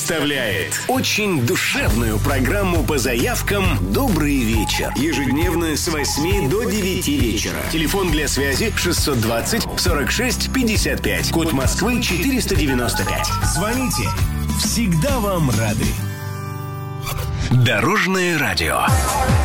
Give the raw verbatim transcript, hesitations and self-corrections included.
представляет очень душевную программу по заявкам «Добрый вечер». Ежедневно с восьми до девяти вечера. Телефон для связи шестьсот двадцать сорок шесть пятьдесят пять. Код Москвы четыреста девяносто пять. Звоните. Всегда вам рады. Дорожное радио.